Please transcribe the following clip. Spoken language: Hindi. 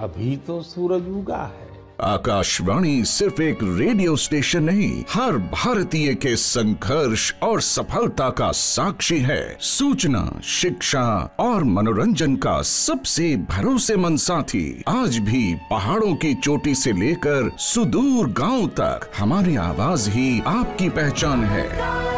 अभी तो सूरज उगा है। आकाशवाणी सिर्फ एक रेडियो स्टेशन नहीं, हर भारतीय के संघर्ष और सफलता का साक्षी है। सूचना, शिक्षा और मनोरंजन का सबसे भरोसेमंद साथी। आज भी पहाड़ों की चोटी से लेकर सुदूर गांव तक हमारी आवाज ही आपकी पहचान है।